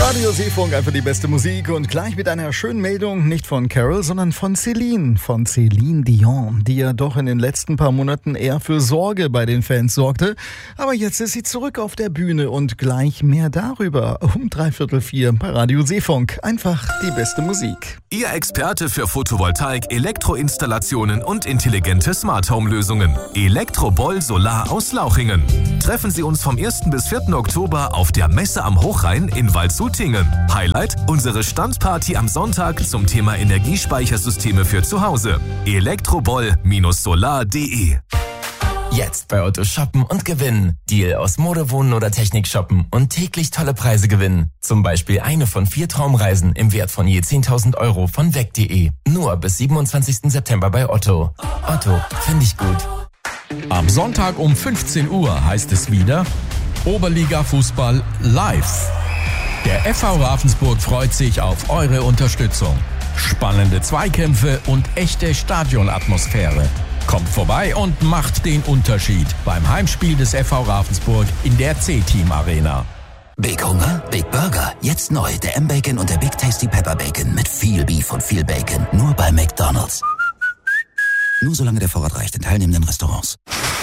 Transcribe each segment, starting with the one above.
Radio Seefunk, einfach die beste Musik und gleich mit einer schönen Meldung, nicht von Carol, sondern von Celine Dion, die ja doch in den letzten paar Monaten eher für Sorge bei den Fans sorgte. Aber jetzt ist sie zurück auf der Bühne und gleich mehr darüber um 3/4 bei Radio Seefunk. Einfach die beste Musik. Ihr Experte für Photovoltaik, Elektroinstallationen und intelligente Smart Home Lösungen. Elektroboll Solar aus Lauchingen. Treffen Sie uns vom 1. bis 4. Oktober auf der Messe am Hochrhein in Waldshutingen. Highlight: unsere Standparty am Sonntag zum Thema Energiespeichersysteme für zu Hause. Elektroboll-solar.de. Jetzt bei Otto shoppen und gewinnen. Deal aus Mode, Wohnen oder Technik shoppen und täglich tolle Preise gewinnen. Zum Beispiel eine von 4 Traumreisen im Wert von je 10.000 Euro von weg.de. Nur bis 27. September bei Otto. Otto, finde ich gut. Am Sonntag um 15 Uhr heißt es wieder Oberliga Fußball live. Der FV Ravensburg freut sich auf eure Unterstützung. Spannende Zweikämpfe und echte Stadionatmosphäre. Kommt vorbei und macht den Unterschied beim Heimspiel des FV Ravensburg in der C-Team Arena. Big Hunger, Big Burger. Jetzt neu der M-Bacon und der Big Tasty Pepper Bacon mit viel Beef und viel Bacon. Nur bei McDonald's. Nur solange der Vorrat reicht in teilnehmenden Restaurants.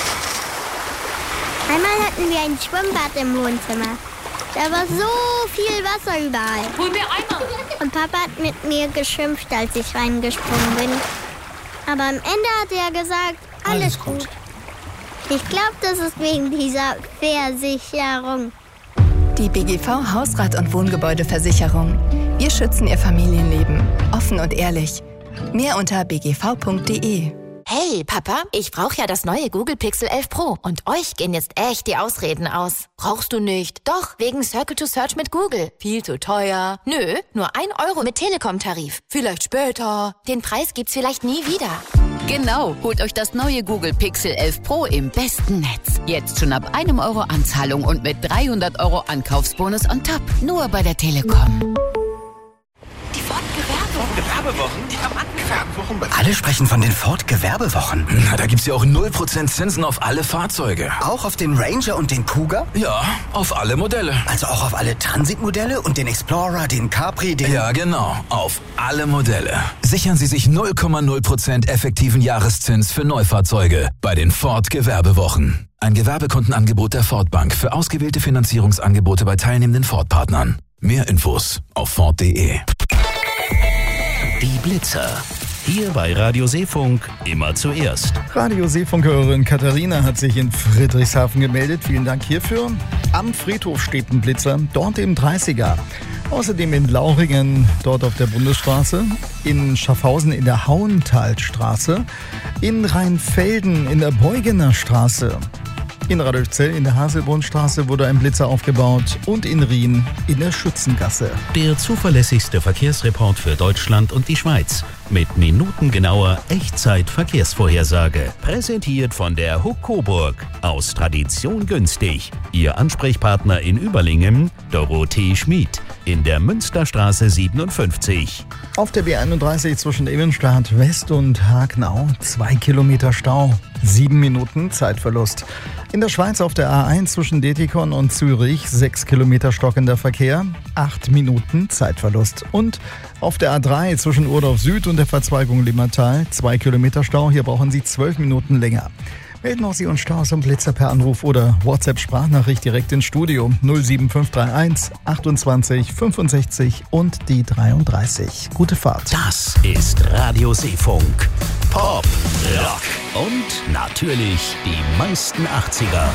Einmal hatten wir ein Schwimmbad im Wohnzimmer. Da war so viel Wasser überall. Hol mir Eimer. Und Papa hat mit mir geschimpft, als ich reingesprungen bin. Aber am Ende hat er gesagt, alles gut. Ich glaube, das ist wegen dieser Versicherung. Die BGV Hausrat- und Wohngebäudeversicherung. Wir schützen Ihr Familienleben. Offen und ehrlich. Mehr unter bgv.de. Hey, Papa, ich brauche ja das neue Google Pixel 11 Pro. Und euch gehen jetzt echt die Ausreden aus. Brauchst du nicht? Doch, wegen Circle to Search mit Google. Viel zu teuer. Nö, nur 1 Euro mit Telekom-Tarif. Vielleicht später. Den Preis gibt's vielleicht nie wieder. Genau, holt euch das neue Google Pixel 11 Pro im besten Netz. Jetzt schon ab 1 Euro Anzahlung und mit 300 Euro Ankaufsbonus on top. Nur bei der Telekom. Die Ford-Gewerbewochen, die haben angefangen. Alle sprechen von den Ford-Gewerbewochen. Na, da gibt's ja auch 0% Zinsen auf alle Fahrzeuge. Auch auf den Ranger und den Kuga? Ja, auf alle Modelle. Also auch auf alle Transit-Modelle und den Explorer, den Capri, den... Ja, genau, auf alle Modelle. Sichern Sie sich 0,0% effektiven Jahreszins für Neufahrzeuge bei den Ford-Gewerbewochen. Ein Gewerbekundenangebot der Ford Bank für ausgewählte Finanzierungsangebote bei teilnehmenden Ford-Partnern. Mehr Infos auf Ford.de. Die Blitzer. Hier bei Radio Seefunk immer zuerst. Radio Seefunk-Hörerin Katharina hat sich in Friedrichshafen gemeldet. Vielen Dank hierfür. Am Friedhof steht ein Blitzer, dort im 30er. Außerdem in Lauchingen, dort auf der Bundesstraße. In Schaffhausen in der Hauentalstraße. In Rheinfelden in der Beugener Straße. In Radolfzell in der Haselbrunn-Straße wurde ein Blitzer aufgebaut und in Rien in der Schützengasse. Der zuverlässigste Verkehrsreport für Deutschland und die Schweiz. Mit minutengenauer Echtzeit-Verkehrsvorhersage. Präsentiert von der Huck Coburg. Aus Tradition günstig. Ihr Ansprechpartner in Überlingen, Dorothee Schmid. In der Münsterstraße 57. Auf der B31 zwischen Ebenstadt West und Hagnau 2 Kilometer Stau, 7 Minuten Zeitverlust. In der Schweiz auf der A1 zwischen Detikon und Zürich 6 Kilometer stockender Verkehr, 8 Minuten Zeitverlust. Und auf der A3 zwischen Urdorf Süd und der Verzweigung Limmatal 2 Kilometer Stau, hier brauchen Sie 12 Minuten länger. Melden auch Sie uns Staus und Blitzer per Anruf oder WhatsApp-Sprachnachricht direkt ins Studio 07531 28 65 und die 33. Gute Fahrt. Das ist Radio Seefunk. Pop, Rock und natürlich die meisten 80er.